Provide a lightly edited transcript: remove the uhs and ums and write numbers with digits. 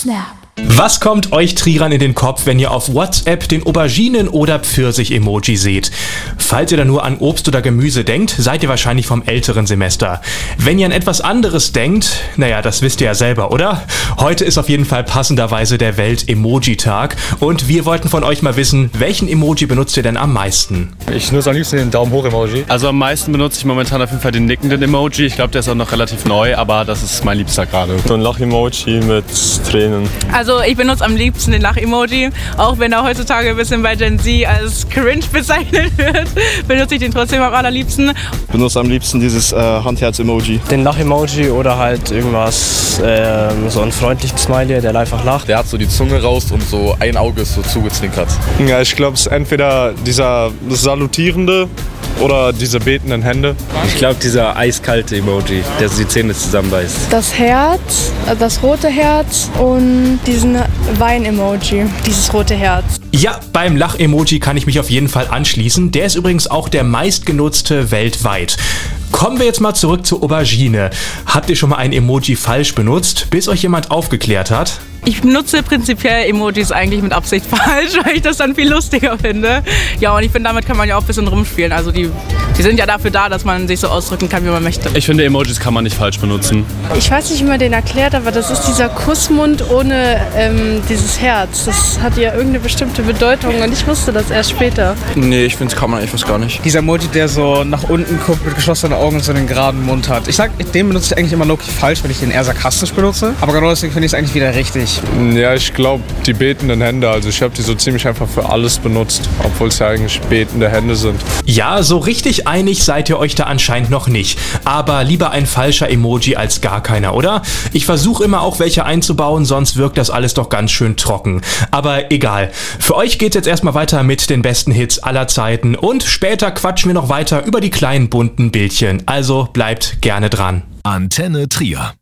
Snap. Was kommt euch Trierern in den Kopf, wenn ihr auf WhatsApp den Auberginen- oder Pfirsich-Emoji seht? Falls ihr da nur an Obst oder Gemüse denkt, seid ihr wahrscheinlich vom älteren Semester. Wenn ihr an etwas anderes denkt, naja, das wisst ihr ja selber, oder? Heute ist auf jeden Fall passenderweise der Welt-Emoji-Tag und wir wollten von euch mal wissen, welchen Emoji benutzt ihr denn am meisten? Ich nutze am liebsten den Daumen-hoch-Emoji. Also am meisten benutze ich momentan auf jeden Fall den nickenden Emoji. Ich glaube, der ist auch noch relativ neu, aber das ist mein Liebster gerade. So ein Lach-Emoji mit Tränen. Also ich benutze am liebsten den Lach-Emoji, auch wenn er heutzutage ein bisschen bei Gen Z als cringe bezeichnet wird, benutze ich den trotzdem am allerliebsten. Ich benutze am liebsten dieses Handherz-Emoji. Den Lach-Emoji oder halt irgendwas, so ein freundlichen Smiley, der einfach lacht. Der hat so die Zunge raus und so ein Auge ist so zugezwinkert. Ja, ich glaube, es ist entweder dieser salutierende oder diese betenden Hände. Ich glaube, dieser eiskalte Emoji, der so die Zähne zusammenbeißt. Das Herz, das rote Herz und diesen Wein-Emoji, dieses rote Herz. Ja, beim Lach-Emoji kann ich mich auf jeden Fall anschließen. Der ist übrigens auch der meistgenutzte weltweit. Kommen wir jetzt mal zurück zur Aubergine. Habt ihr schon mal ein Emoji falsch benutzt, bis euch jemand aufgeklärt hat? Ich benutze prinzipiell Emojis eigentlich mit Absicht falsch, weil ich das dann viel lustiger finde. Ja, und ich finde, damit kann man ja auch ein bisschen rumspielen. Also die sind ja dafür da, dass man sich so ausdrücken kann, wie man möchte. Ich finde, Emojis kann man nicht falsch benutzen. Ich weiß nicht, wie man den erklärt, aber das ist dieser Kussmund ohne dieses Herz. Das hat ja irgendeine bestimmte Bedeutung und ich wusste das erst später. Nee, ich finde, kann man echt was gar nicht. Dieser Emoji, der so nach unten guckt mit geschlossenen Augen und so einen geraden Mund hat. Den benutze ich eigentlich immer low-key falsch, wenn ich den eher sarkastisch benutze. Aber genau deswegen finde ich es eigentlich wieder richtig. Ja, ich glaube, die betenden Hände. Also ich habe die so ziemlich einfach für alles benutzt, obwohl es ja eigentlich betende Hände sind. Ja, so richtig einig seid ihr euch da anscheinend noch nicht. Aber lieber ein falscher Emoji als gar keiner, oder? Ich versuche immer auch welche einzubauen, sonst wirkt das alles doch ganz schön trocken. Aber egal. Für euch geht's jetzt erstmal weiter mit den besten Hits aller Zeiten und später quatschen wir noch weiter über die kleinen bunten Bildchen. Also bleibt gerne dran. Antenne Trier.